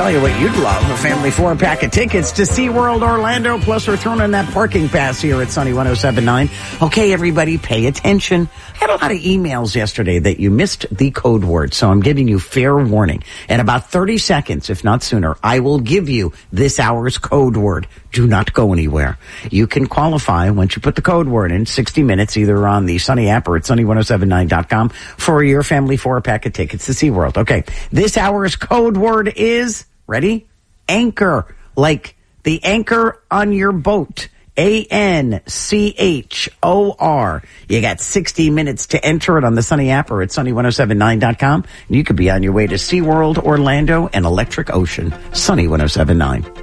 tell you what you'd love, a family 4-pack of tickets to SeaWorld Orlando, plus we're throwing in that parking pass here at Sunny 107.9. Okay, everybody, pay attention. I had a lot of emails yesterday that you missed the code word, so I'm giving you fair warning. In about 30 seconds, if not sooner, I will give you this hour's code word. Do not go anywhere. You can qualify once you put the code word in 60 minutes, either on the Sunny app or at sunny1079.com for your family 4-pack of tickets to SeaWorld. Okay, this hour's code word is, ready? Anchor, like the anchor on your boat. ANCHOR. You got 60 minutes to enter it on the Sunny app or at sunny1079.com. And you could be on your way to SeaWorld Orlando and Electric Ocean. Sunny 107.9.